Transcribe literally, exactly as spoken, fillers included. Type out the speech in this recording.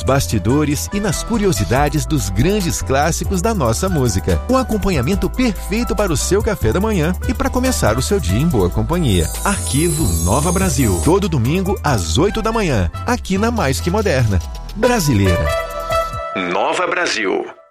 nos bastidores e nas curiosidades dos grandes clássicos da nossa música. Um acompanhamento perfeito para o seu café da manhã e para começar o seu dia em boa companhia. Arquivo Nova Brasil. Todo domingo às oito da manhã, aqui na Mais Que Moderna. Brasileira. Nova Brasil.